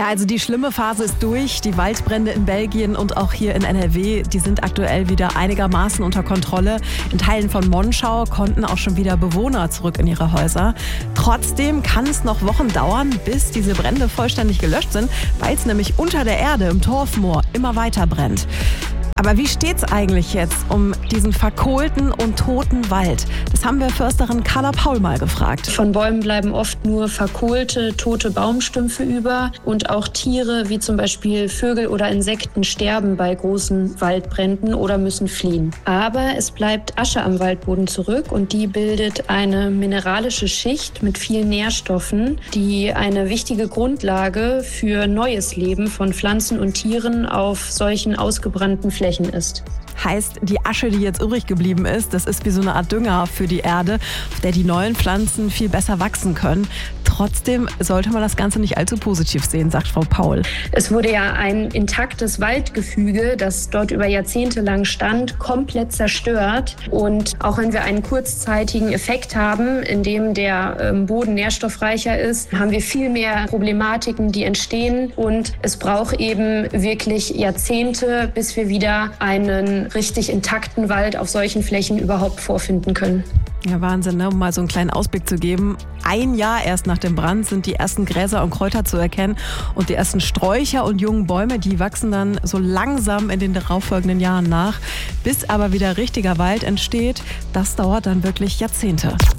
Also die schlimme Phase ist durch. Die Waldbrände in Belgien und auch hier in NRW, die sind aktuell wieder einigermaßen unter Kontrolle. In Teilen von Monschau konnten auch schon wieder Bewohner zurück in ihre Häuser. Trotzdem kann es noch Wochen dauern, bis diese Brände vollständig gelöscht sind, weil es nämlich unter der Erde im Torfmoor immer weiter brennt. Aber wie steht's eigentlich jetzt um diesen verkohlten und toten Wald? Das haben wir Försterin Carla Paul mal gefragt. Von Bäumen bleiben oft nur verkohlte, tote Baumstümpfe über und auch Tiere wie zum Beispiel Vögel oder Insekten sterben bei großen Waldbränden oder müssen fliehen. Aber es bleibt Asche am Waldboden zurück und die bildet eine mineralische Schicht mit vielen Nährstoffen, die eine wichtige Grundlage für neues Leben von Pflanzen und Tieren auf solchen ausgebrannten Flächen ist. Heißt, die Asche, die jetzt übrig geblieben ist, das ist wie so eine Art Dünger für die Erde, auf der die neuen Pflanzen viel besser wachsen können. Trotzdem sollte man das Ganze nicht allzu positiv sehen, sagt Frau Paul. Es wurde ja ein intaktes Waldgefüge, das dort über Jahrzehnte lang stand, komplett zerstört. Und auch wenn wir einen kurzzeitigen Effekt haben, in dem der Boden nährstoffreicher ist, haben wir viel mehr Problematiken, die entstehen. Und es braucht eben wirklich Jahrzehnte, bis wir wieder einen richtig intakten Wald auf solchen Flächen überhaupt vorfinden können. Ja, Wahnsinn, ne? Um mal so einen kleinen Ausblick zu geben. 1 Jahr erst nach dem Brand sind die ersten Gräser und Kräuter zu erkennen und die ersten Sträucher und jungen Bäume, die wachsen dann so langsam in den darauffolgenden Jahren nach. Bis aber wieder richtiger Wald entsteht, das dauert dann wirklich Jahrzehnte.